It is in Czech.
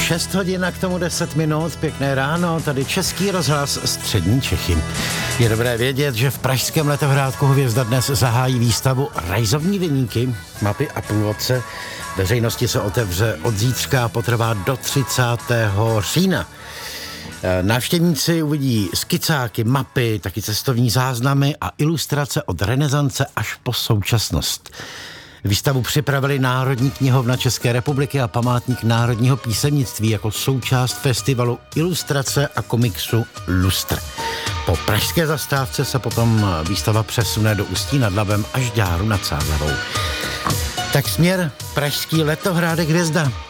6 hodin a k tomu 10 minut, pěkné ráno, tady Český rozhlas Střední Čechy. Je dobré vědět, že v pražském Letohrádku Hvězda dnes zahájí výstavu Rajzovní viníky, mapy a průvodce. Veřejnosti se otevře od zítřka a potrvá do 30. října. Návštěvníci uvidí skicáky, mapy, taky cestovní záznamy a ilustrace od renesance až po současnost. Výstavu připravili Národní knihovna České republiky a Památník národního písemnictví jako součást festivalu ilustrace a komiksu Lustr. Po pražské zastávce se potom výstava přesune do Ústí nad Labem až Ďáru nad Sázavou. Tak směr pražský Letohrádek Hvězda.